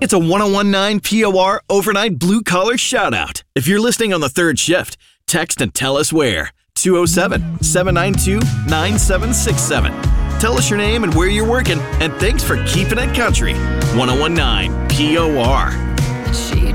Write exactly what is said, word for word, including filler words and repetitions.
It's a ten nineteen P O R overnight blue-collar shout-out. If you're listening on the third shift, text and tell us where. two oh seven, seven nine two, nine seven six seven. Tell us your name and where you're working, and thanks for keeping it country. ten nineteen P O R. She